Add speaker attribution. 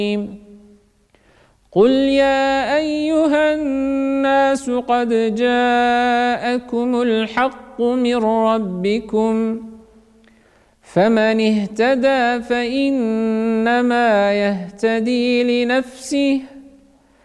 Speaker 1: قل يا أيها الناس قد جاءكم الحق من ربكم فمن اهتدى فإنما يهتدي لنفسه